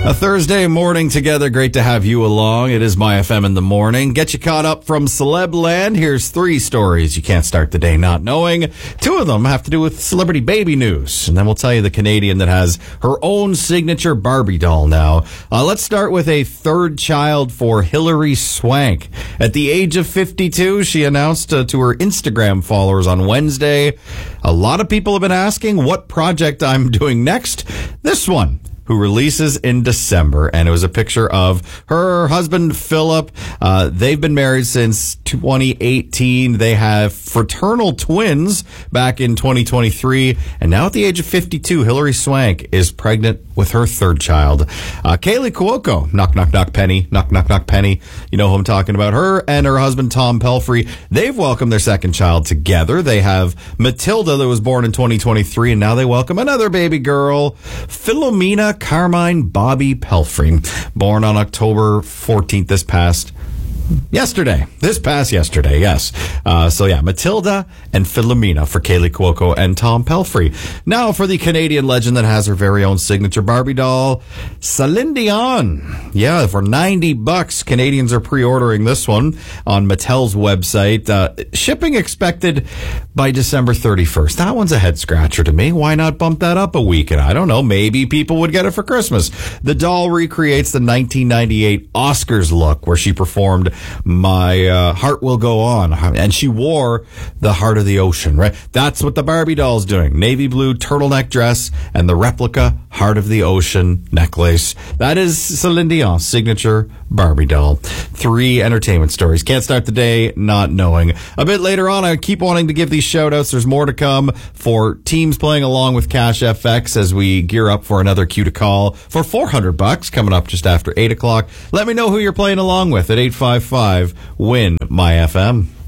A Thursday morning together. Great to have you along. It is My FM in the morning. Get you caught up from Celeb Land. Here's 3 stories you can't start the day not knowing. 2 of them have to do with celebrity baby news. And then we'll tell you the Canadian that has her own signature Barbie doll now. Let's start with a 3rd child for Hilary Swank. At the age of 52, she announced to her Instagram followers on Wednesday, a lot of people have been asking what project I'm doing next. This one, who releases in December, and it was a picture of her husband, Philip. They've been married since 2018. They have fraternal twins back in 2023, and now at the age of 52, Hilary Swank is pregnant with her 3rd child. Kaylee Cuoco, knock, knock, knock, Penny, knock, knock, knock, Penny. You know who I'm talking about. Her and her husband, Tom Pelphrey, they've welcomed their 2nd child together. They have Matilda, that was born in 2023, and now they welcome another baby girl, Philomena Carmine Bobby Pelphrey, born on October 14th, this past yesterday, yes. So yeah, Matilda and Philomena for Kaylee Cuoco and Tom Pelphrey. Now for the Canadian legend that has her very own signature Barbie doll, Celine Dion. Yeah, for $90, Canadians are pre-ordering this one on Mattel's website. Shipping expected by December 31st. That one's a head scratcher to me. Why not bump that up a week? And I don't know, maybe people would get it for Christmas. The doll recreates the 1998 Oscars look where she performed My Heart Will Go On, and she wore the Heart of the Ocean, right? That's what the Barbie doll's doing. Navy blue turtleneck dress and the replica Heart of the Ocean necklace. That is Celine Dion's signature Barbie doll. 3 entertainment stories. Can't start the day not knowing. A bit later on, I keep wanting to give these shout outs. There's more to come for teams playing along with Cash FX as we gear up for another Q to call for $400 coming up just after 8 o'clock. Let me know who you're playing along with at 855 WIN My FM.